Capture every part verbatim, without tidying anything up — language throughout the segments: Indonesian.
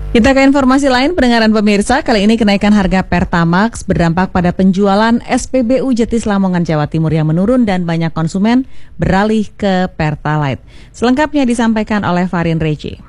Kita ke informasi lain, pendengaran pemirsa. Kali ini kenaikan harga Pertamax berdampak pada penjualan S P B U Jetis Lamongan, Jawa Timur yang menurun dan banyak konsumen beralih ke Pertalite. Selengkapnya disampaikan oleh Farin Reci.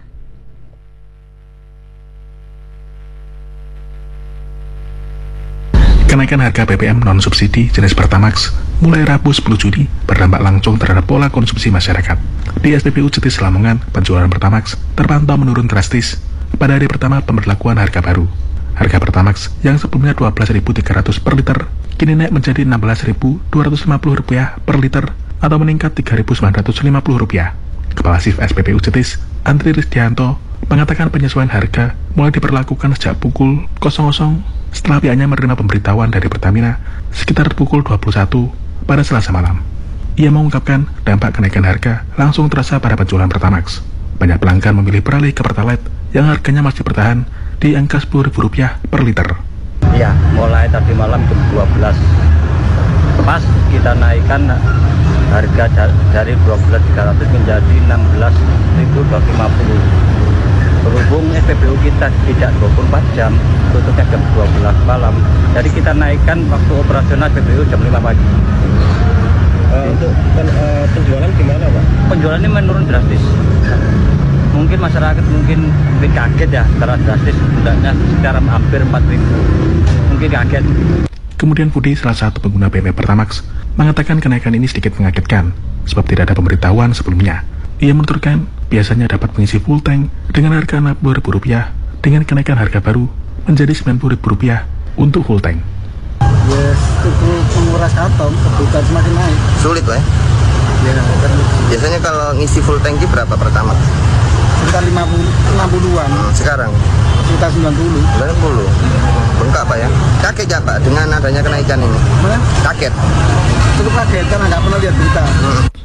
Kenaikan harga B B M non-subsidi jenis Pertamax mulai Rabu sepuluh Juni berdampak langsung terhadap pola konsumsi masyarakat. Di S P B U Jetis Lamongan, penjualan Pertamax terpantau menurun drastis pada hari pertama pemberlakuan harga baru. Harga Pertamax yang sebelumnya dua belas ribu tiga ratus per liter, kini naik menjadi enam belas ribu dua ratus lima puluh rupiah per liter atau meningkat tiga ribu sembilan ratus lima puluh rupiah. Kepala Shift S P B U Jetis, Andri Risdianto, mengatakan penyesuaian harga mulai diberlakukan sejak pukul nol nol setelah pihaknya menerima pemberitahuan dari Pertamina sekitar pukul dua puluh satu pada Selasa malam. Ia mengungkapkan dampak kenaikan harga langsung terasa pada penjualan Pertamax. Banyak pelanggan memilih beralih ke Pertalite yang harganya masih bertahan di angka sepuluh ribu rupiah per liter. Ya, mulai tadi malam jam dua belas pas kita naikkan harga dari dua belas ribu tiga ratus menjadi enam belas ribu dua ratus lima puluh. Berhubung S P B U kita tidak dua puluh empat jam, tutupnya jam dua belas malam, jadi kita naikkan waktu operasional S P B U jam lima pagi. Uh, untuk pen, uh, penjualan gimana Pak? Penjualan ini menurun drastis. Mungkin masyarakat mungkin, mungkin kaget ya, secara drastis hendaknya secara hampir empat ribu. Mungkin kaget. Kemudian Budi, salah satu pengguna B B M Pertamax, mengatakan kenaikan ini sedikit mengagetkan sebab tidak ada pemberitahuan sebelumnya. Ia menuturkan biasanya dapat mengisi full tank dengan harga enam puluh ribu rupiah, dengan kenaikan harga baru menjadi sembilan puluh ribu rupiah untuk full tank. Yes, untuk menguras kantong kebutuhan semakin naik. Sulit Pak ya? Ya, kan. Biasanya kalau ngisi full tanki berapa pertama? Sekitar lima puluh, enam puluhan. Hmm, sekarang? Sekitar sembilan puluh. sembilan puluh? Bengkak Pak ya? Kaget ya Pak dengan adanya kenaikan ini? Mana? Kaget? Cukup kaget karena nggak pernah lihat berita. Hmm.